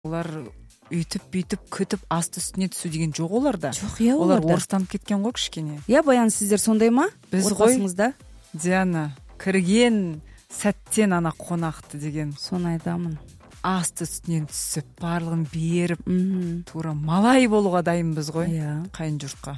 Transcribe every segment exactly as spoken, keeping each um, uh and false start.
олар үйтіп бүйтіп күтіп асты үстіне түсу деген жоқ оларда. Жоқ, иә, олар оларда. орыстанып кеткен ғой кішкене. Иә, Баян, сіздер сондай ма? Біз ғой Отбасыңызда? Диана кірген сәттен ана қонақты деген Соны айтамын. асты үстінен түсіп, барлығын беріп, Мгм. тура малай болуға дайынбыз ғой. Иә, Қайын жұртқа.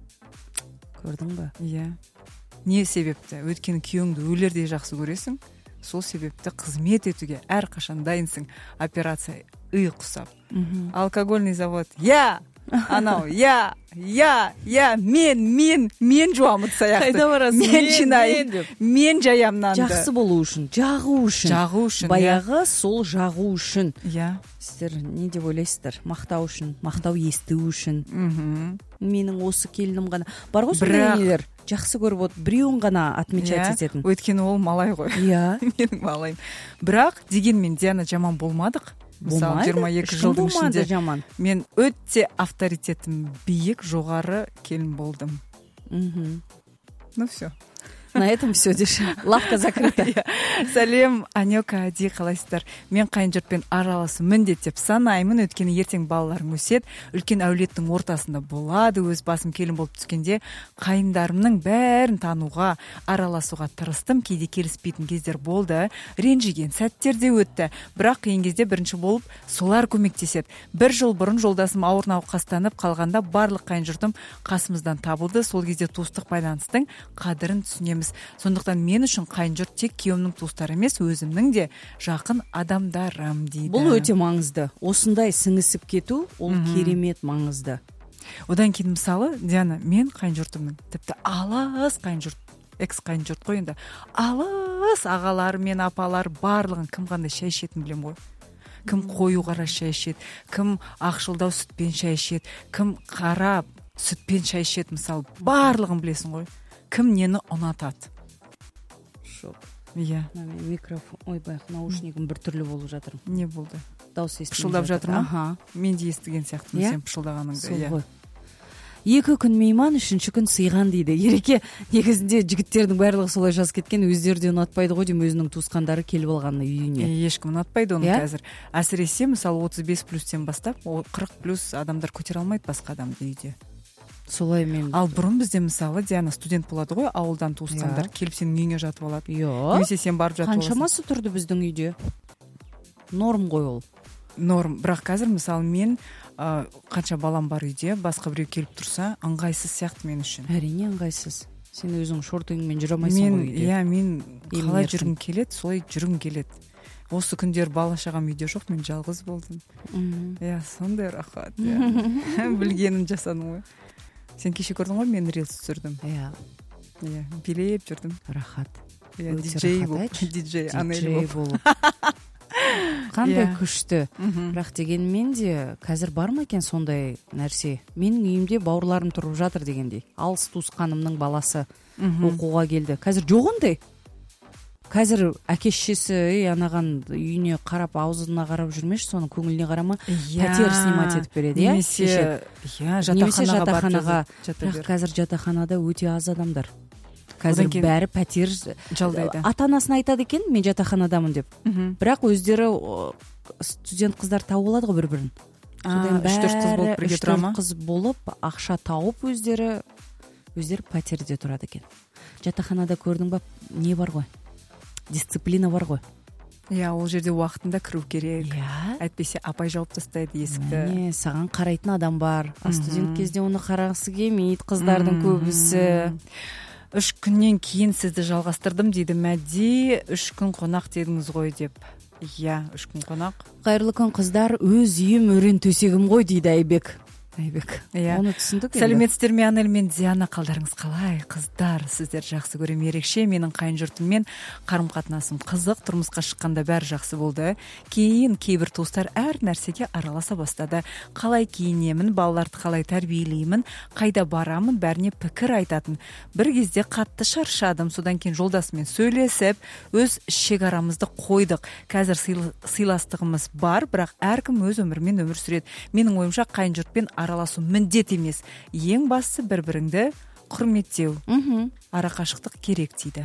көрдің бе? Иә. Не себепті? Өйткені күйеуіңді өлердей жақсы көресің. Сол себепті қызмет етуге әрқашан дайынсың. Операция үй құсап. Мгм. Алкогольный завод. Я! Анау, я, я, я, мен, мен, мен жуамын саяқты. Қайда барасың? Мен Мен, жинаймын. мен деп. Мен жаям нанды. Жақсы болу үшін, жағу үшін. Жағу үшін. Баяғы сол жағу үшін. Иә. Сіздер не деп ойлайсыздар? Мақтау үшін, мақтау есту үшін. Мхм. Менің осы келінім ғана. Бар ғой сондай Бірақ- нелер. Жақсы көріп от, біреуін ғана отмечать ететін. Өйткені ол малай ғой. Иә. Менің малайым. Бірақ дегенмен Диана жаман болмадық. Мысалы, Болмайды. жиырма екі Ешкім жылдың болмады ішінде жаман. мен өте авторитетім биік, жоғары келін болдым. Мгм. Ну все. На этом все деші. Лавка закрыта. Сәлем, Анёка, Ади, қалайсыздар? Мен қайын жұртпен араласу міндет деп санаймын, өйткені ертең балаларым өседі, үлкен әулеттің ортасында болады. Өз басым келін болып түскенде қайындарымның бәрін тануға, араласуға тырыстым. Кейде келіспейтін кездер болды, ренжіген сәттер де өтті. Бірақ қиын кезде бірінші болып солар көмектеседі. Бір жыл бұрын жолдасым ауыр науқастанып қалғанда барлық қайын жұртым қасымыздан табылды. Сол кезде туыстық байланыстың қадірін түсінеміз. Сондықтан мен үшін қайын жұрт тек күйеуімнің туыстары емес, өзімнің де жақын адамдарым дейді. Бұл өте маңызды. Осындай сіңісіп кету, ол керемет маңызды. Одан кейін мысалы, Диана, мен қайын жұртымның тіпті алыс қайын жұрт, экс қайын жұрт қой енді, алыс ағалар мен апалар барлығын кім қандай шай ішетін білем ғой. Кім қою қара шай ішеді, кім ақшылдау сүтпен шай ішеді, кім қара сүтпен шай ішеді, мысалы, барлығын білесің ғой. Кім нені ұнатады. Шок. Иә. Микрофон, ой, баяқ, наушнигім бір түрлі болып жатыр. Не болды? Дауыс естілмей Пышылдап жатыр ма? Аха. Мен де естіген сияқтымын, Иә? сен пышылдағаныңды. Сол Иә. ғой. Екі күн мейман, үшінші күн сыйған дейді. Ереке, негізінде жігіттердің барлығы солай жазып кеткен, өздері де ұнатпайды ғой деймін, өзінің туысқандары келіп алғанына үйіне. Е, Ешкім ұнатпайды оны Иә? қазір. Әсіресе, мысалы, отыз бес плюстен бастап, ол қырық плюс адамдар көтере алмайды басқа адамды үйде. Солай мен. Ал бұрын бізде, мысалы, Диана студент болады ғой, ауылдан туысқандар Иә. келіп сенің үйіңе жатып алады. Йо. Немесе сен барып жатып аласың. Қаншамасы тұрды біздің үйде? Норм ғой ол. Норм. Бірақ қазір, мысалы, мен ә, қанша балам бар үйде, басқа біреу келіп тұрса, ыңғайсыз сияқты мен үшін. Әрине ыңғайсыз. Сен өзің шортыңмен жүре алмайсың Мен, ғой үйде. иә, мен Емін қалай еркін. жүргім келеді, солай жүргім келеді. Осы күндер бала шағам үйде жоқ, мен жалғыз болдым. Мгм. Иә, сондай рахат. Иә. Білгенін жасадым ғой. Сен кеше көрдің ғой, мен рилс түсірдім. Иә, Иә, билеп жүрдім. рахат. Иә, Өте диджей рахат болып, айтшы. диджей, Анель Диджей болып. болып. Қандай Иә. күшті. Мгм. Бірақ дегенмен де қазір бар ма екен сондай нәрсе? Менің үйімде бауырларым тұрып жатыр дегендей. Алыс туысқанымның баласы Мгм. оқуға келді. Қазір жоқ ондай. Қазір әке шешесі, ей, анаған үйіне қарап, аузына қарап жүрмеші, соның көңіліне қарама, Иә. пәтер снимать етіп береді, иә? Немесе, иә, Немесе жатақханаға барып жатақханаға. жата Бірақ бер. қазір жатақханада өте аз адамдар. Қазір Одан кейін- бәрі пәтер Жалдайды. ата-анасына айтады екен, мен жатақханадамын деп. Мгм. Бірақ өздері о, студент қыздар тауып алады ғой бір-бірін. А, үш төрт қыз болып бірге тұра ма? үш төрт қыз болып ақша тауып өздері өздері пәтерде тұрады екен. Жатақханада көрдің ба, не бар ғой? Дисциплина бар ғой. Иә, ол жерде уақытында кіру керек. Иә. Әйтпесе апай жауып тастайды есікті. Міне, саған қарайтын адам бар. А Мгм. студент кезде оны қарағысы келмейді қыздардың көбісі. Үш күннен кейін сізді жалғастырдым дейді Мәди. Үш күн қонақ дедіңіз ғой деп. Иә, үш күн қонақ. Қайырлы күн қыздар, өз үйім өрен төсегім ғой дейді Айбек. Айбек. Иә. Оны түсіндік енді. Сәлеметсіздер ме, Анель мен Диана, қалдарыңыз қалай? Қыздар, сіздер жақсы көрем, ерекше. Менің қайын жұртыммен қарым-қатынасым қызық, тұрмысқа шыққанда бәрі жақсы болды. Кейін кейбір туыстар әр нәрсеге араласа бастады. Қалай киінемін, балаларды қалай тәрбиелеймін, қайда барамын, бәріне пікір айтатын. Бір кезде қатты шаршадым, содан кейін жолдасымен сөйлесіп, өз шекарамызды қойдық. Қазір сыйл- сыйластығымыз бар, бірақ әркім өз өмірімен өмір сүреді. Менің ойымша қайын жұртпен араласу міндет емес. Ең бастысы бір-біріңді құрметтеу. Мгм. Арақашықтық керек дейді.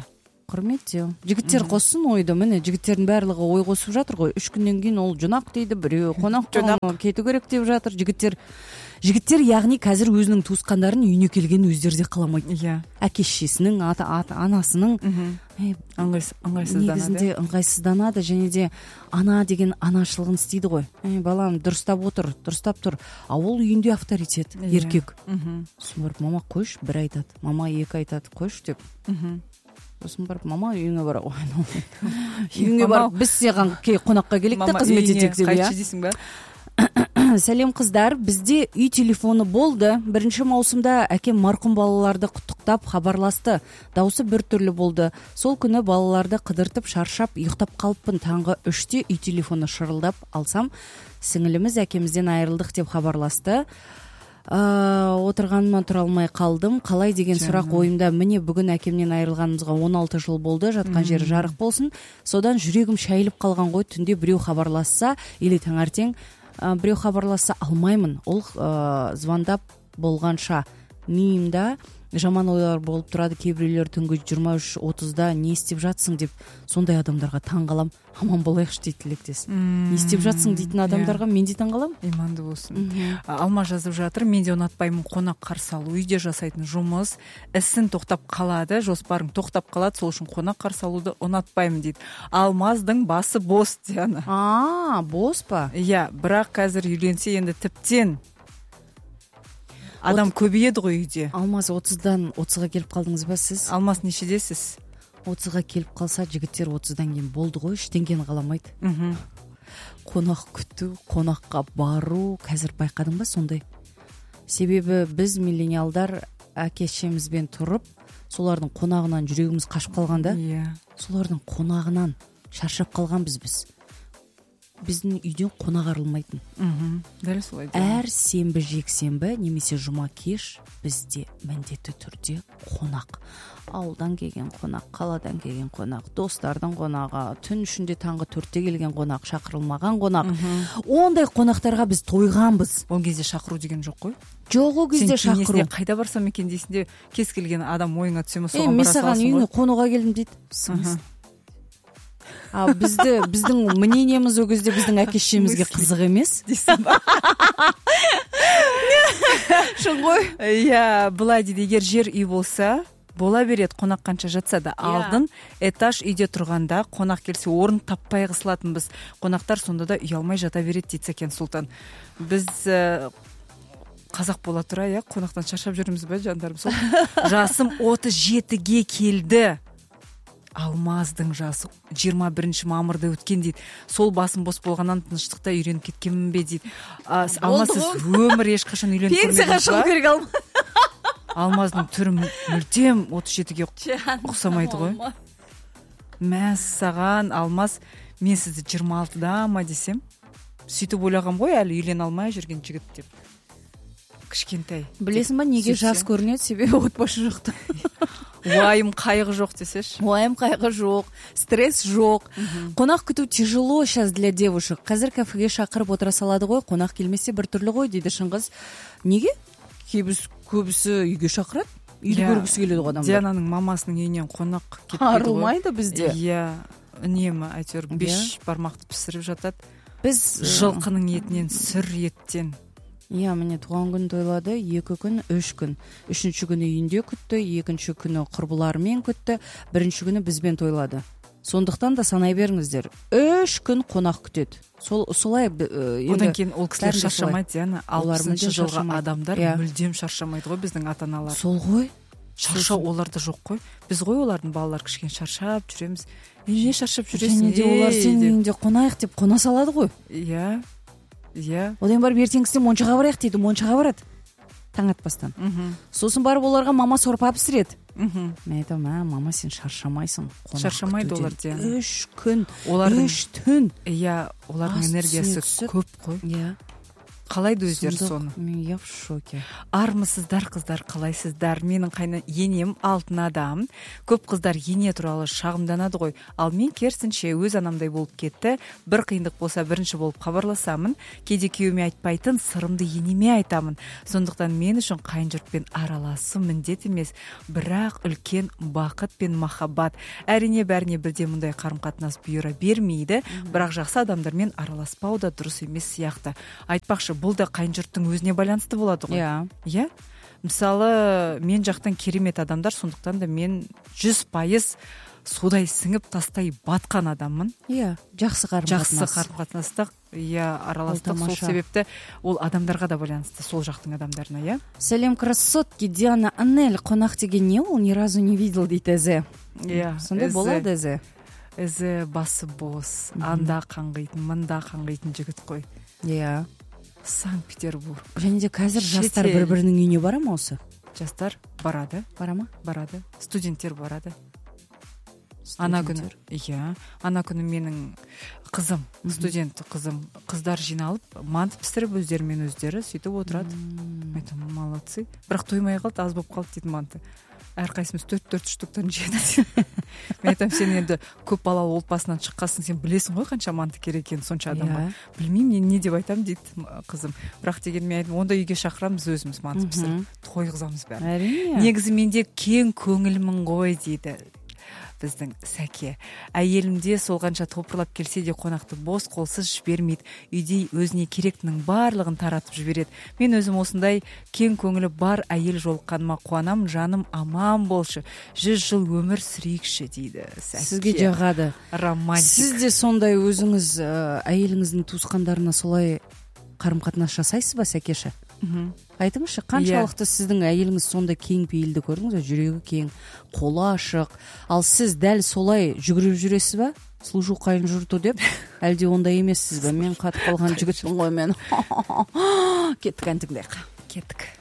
кырметтүү жигиттер косsun ойду. Міне жигиттердин баардыгы ой косуп жатыр го. Үч күндөн кийин ол жунак дейди, бирөө конок кетүү керек деп жатыр. Жигиттер жигиттер ягни азыр өзүнүн туускандарын үйүнө келгенин өздөрү да кааламайт. Иә. Аке шешесинин, анасынын ыңгайсызданады. Негизинде ыңгайсызданады және де ана деген анашылыгын истейди го. Балам дурустап отур, дурустап тур. А ол үйүндө авторитет, эркек. Сосын барып мама койш, бир айтат, мама эки айтат, койш деп. Сосын барып мама үйүңө бара го. Үйүңө барып биз сага конокко келек да кызмет этек деп. Кайчы дейсиң ба? Салем кыздар, бизде үй телефону болду. Биринчи маусымда акем маркум балаларды куттуктап кабарласты. Дауысы бир түрлүү болду. Сол күнү балаларды кыдыртып шаршап уюктап калыппын. Таңгы үчтө үй телефону шырылдап алсам, сиңилимиз акемизден айрылдык деп кабарласты. Отурганыма тура алмай калдым. Калай деген сурак оюмда. Міне бүгүн акемден айрылганыбызга он алты жыл болду. Жаткан жери жарык болсун. Содан жүрөгүм шайылып калган го. Түндө бирөө кабарласса или таңертең бирөө кабарласса алмаймын. Ол звондап болганша миымда жаман ойлор болуп турат. Кээ бирөөлөр түнгү жыйырма үч отузда не иштеп жатсың деп сондай адамдарга таң калам. Аман болайыкчы дейт тилектес. Не иштеп жатсың дейтин адамдарга мен де таң калам. Иманды болсун. Алма жазып жатыр. Мен де унатпаймын конок каршы алуу. Үйдө жасайтын жумуш исин токтоп калады, жоспарың токтоп калат. Сол үчүн конок каршы алууду унатпаймын дейт. Алмаздын басы бос Диана. А, бос па? Иә, бирок азыр үйленсе энди типтен адам көбөйөдү го үйдө. Алмаз отуздан отузга келип калдыңыз ба сиз? Алмаз нечедесиз? отузга келип калса жигиттер отуздан кийин болду го, эчтеңкени кааламайт. Конок күтүү, конокко баруу азыр байкадың ба сондай? Себеби биз миллениалдар аке-шешемизбен туруп, солардын конагынан жүрөгүмүз качып калган да. Иә. Солардын конагынан шаршап калганбыз биз. Биздин үйдөн конак арылмайтын. Дәл солай. Әр сенбі жексенбі немесе жума кеш бизде міндетті түрде конак. Ауылдан келген конак, қаладан келген конак, достардың конагы, түн ішінде таңғы төртте келген конак, шақырылмаған конак. Ондай конактарға біз тойғанбыз. Ол кезде шақыру деген жоқ қой? Жоқ, ол кезде шақыру. Сен қайда барсам екен дейсің де, кез келген адам ойыңа түсеме Мен соған бара саласың ғой. саған үйіне қонуға келдім дейді. А бізді, біздің мнениеміз ол кезде біздің әке-шешемізге қызық емес дейсің ба? Шын ғой? Иә, былай дейді, егер жер үй болса, бола береді, қонақ қанша жатса да. Алдын этаж үйде тұрғанда қонақ келсе орын таппай қысылатынбыз. Қонақтар сонда да үй алмай жата береді дейді Сәкен Сұлтан. Біз қазақ бола тұра, иә, қонақтан шаршап жүрміз бе, жандарым? Сол жасым отыз жетіге келді. Алмаздың жасы жиырма бірінші мамырда өткен дейді. Сол басым бос болғаннан тыныштықта үйреніп кеткенмін бе дейді. Алмаз, сіз өмір ешқашан үйленіп көрмедіңіз ба? Пенсияға шығу керек Алмаз. Алмаздың түрі мүлдем отыз жетіге ұқсамайды ғой. Мәссаған, Алмаз, мен сізді жиырма алтыда ма десем, сөйтіп ойлағам ғой, әлі үйлен алмай жүрген жігіт деп. Кішкентай. Білесің ба, неге жас көрінеді? Себебі отбасы жоқты. Уайым қайғы жоқ десеш. Уайым қайғы жоқ, стресс жоқ. Қонақ күту тяжело сейчас для девушек. Қазір кафеге шақырып отыра салады ғой, қонақ келмесе бір түрлі ғой дейді Шыңғыз. Неге? Көбісі, көбісі үйге шақырады. Үйді көргісі келеді ғой адамдар. Диананың мамасының үйінен қонақ кетпейді ғой. Арылмайды бізде. Иә, үнемі әйтеуір беш бармақты пісіріп жатады. Біз жылқының етінен, сүр еттен. Иә, міне туған күн тойлады, екі күн, үш күн. Үшінші күні үйінде күтті, екінші күні құрбыларымен күтті, бірінші күні бізбен тойлады. Сондықтан да санай беріңіздер. Үш күн қонақ күтеді. Сол, солай, одан кейін ол кісілер шаршамайды, Диана. алпысыншы жылғы адамдар мүлдем шаршамайды ғой, біздің ата-аналар. Сол ғой. Шаршау оларда жоқ қой. Біз ғой олардың балалар кішкене шаршап жүреміз. Не шаршап жүресің? Және де олар сенің үйінде қонайық деп қона салады ғой. Иә. Иә. Одан барып ертеңгісін моншаға барайық дейді, моншаға барады. Таң атпастан. Сосын барып оларға мама сорпа пісіреді. Мен айтамын, мама сен шаршамайсың. Шаршамайды олар Диана. Үш күн, олардың үш түн. Иә, олардың энергиясы көп қой. Иә. қалайды өздері соны. Мен я в шоке. Армысыздар қыздар, қалайсыздар? Менің қайны енем алтын адам. Көп қыздар ене туралы шағымданады ғой. Ал мен керісінше өз анамдай болып кетті. Бір қиындық болса бірінші болып хабарласамын. Кейде күйеуіме айтпайтын сырымды енеме айтамын. Сондықтан мен үшін қайын жұртпен араласу міндет емес, бірақ үлкен бақыт пен махаббат. Әрине бәріне бірде мұндай қарым-қатынас бұйыра бермейді, бірақ жақсы адамдармен араласпау да дұрыс емес сияқты. Айтпақшы, бұл да қайын жұрттың өзіне байланысты болады ғой. Иә. Иә? Мысалы, мен жақтан керемет адамдар, сондықтан да мен жүз пайыз судай сіңіп тастай батқан адаммын. Иә, жақсы қарым-қатынас. Жақсы қарым-қатынастық, иә, араластық. Сол себепті ол адамдарға да байланысты, сол жақтың адамдарына, иә. Сәлем, красотки, Диана Анель, қонақ деген не ол, ни разу не видел дейді әзі. Иә. Сондай болады әзі. Әзі басы бос, анда қаңғайтын, мында қаңғайтын жігіт қой. Иә. Санкт-Петербург. Және де қазір жастар бір-бірінің үйіне бара ма осы? Жастар барады. Бара ма? Барады. Студенттер барады. Ана күні, иә, ана күні менің қызым, студент қызым, қыздар жиналып, манты пісіріп өздерімен өздері сөйтіп отырады. Айтамын, молодцы. Бірақ тоймай қалды, аз болып қалды дейді манты. Әрқайсымыз төрт-төрт штуктан жеді. Мен айтамын, сен енді көп балалы отбасынан шыққансың, сен білесің ғой қанша манты керек екенін сонша адамға. Білмеймін, не деп айтамын дейді қызым. Бірақ деген мен айтамын, онда үйге шақырамыз өзіміз манты пісіріп, тойғызамыз бәрін. Әрине. Негізі менде кең көңілмін ғой дейді біздің Сәке. Әйелімде сол қанша топырлап келсе де қонақты бос қолсыз жібермейді. Үйде өзіне керектінің барлығын таратып жібереді. Мен өзім осындай кең көңілі бар әйел жолыққаныма қуанам, жаным аман болшы. Жүз жыл өмір сүрейікші дейді Сәке. Сізге жағады. Романтик. Сіз де сондай өзіңіз әйеліңіздің туысқандарына солай қарым-қатынас жасайсыз ба, Сәкеші? Айтыңызшы, қаншалықты сіздің әйеліңіз сонда кең пейілді көрдіңіз, жүрегі кең, қолы ашық. Ал сіз дәл солай жүгіріп жүресіз ба? Служу қайын жұрту деп, әлде ондай емессіз бе? Мен қатып қалған жігітпін ғой мен. Кеттік, ән тыңдайық. Кеттік.